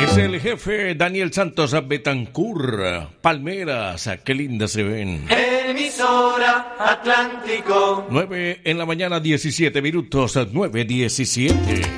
Dice el jefe Daniel Santos Betancur, palmeras, qué lindas se ven. Emisora Atlántico. 9 en la mañana, 17 minutos, 9:17.